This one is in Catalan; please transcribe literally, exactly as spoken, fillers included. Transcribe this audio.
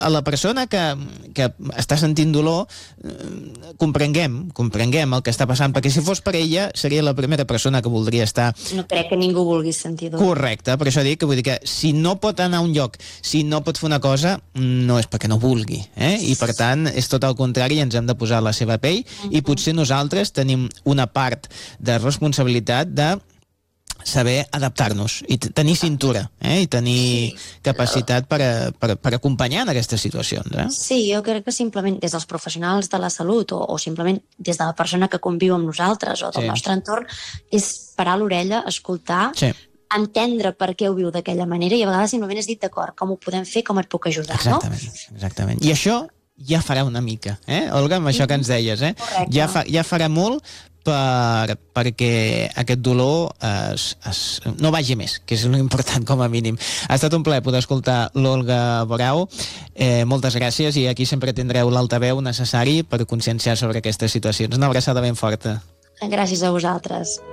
a la persona que, que està sentint dolor comprenguem, comprenguem el que està passant, perquè si fos per ella seria la primera persona que voldria estar... No crec que ningú vulgui sentir dolor. Correcte, per això dic que vull dir que si no pot anar a un lloc, si no pot fer una cosa, no és perquè no vulgui, eh? I per tant és tot el contrari, ens hem de posar a la seva pell uh-huh. i potser nosaltres tenim una part de responsabilitat de saber adaptar-nos i tenir cintura, eh? I tenir sí. capacitat per, a, per, per acompanyar en aquestes situacions. Eh? Sí, jo crec que simplement des dels professionals de la salut o, o simplement des de la persona que conviu amb nosaltres o del sí. nostre entorn és parar l'orella, escoltar, sí. entendre per què ho viu d'aquella manera i a vegades simplement és dit d'acord, com ho podem fer, com et puc ajudar, exactament, no? Exactament. I això ja farà una mica, eh, Olga, amb això que ens deies, eh? Ja, fa, ja farà molt per, perquè aquest dolor es, es, no vagi més, que és important com a mínim. Ha estat un plaer poder escoltar l'Olga Borau. Eh, moltes gràcies i aquí sempre tindreu l'altaveu necessari per conscienciar sobre aquestes situacions. Una abraçada ben forta. Gràcies a vosaltres.